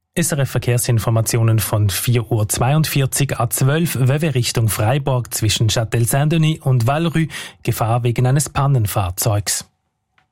SRF Verkehrsinformationen von 4.42 Uhr A12 Vevey Richtung Freiburg zwischen Châtel-Saint-Denis und Valrue. Gefahr wegen eines Pannenfahrzeugs.